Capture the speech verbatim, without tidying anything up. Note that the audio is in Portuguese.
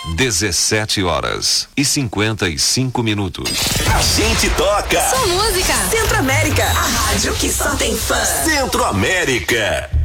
dezessete horas e cinquenta e cinco minutos. A gente toca. Sua música. Centro América, a rádio que só tem fã. Centro América.